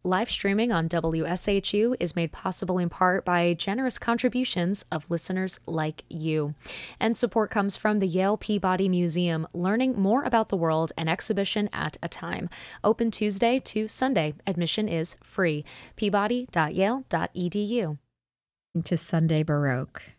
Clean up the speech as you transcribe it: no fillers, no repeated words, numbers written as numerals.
Live streaming on WSHU is made possible in part by generous contributions of listeners like you. And support comes from the Yale Peabody Museum, learning more about the world an exhibition at a time. Open Tuesday to Sunday. Admission is free. peabody.yale.edu. To Sunday Baroque.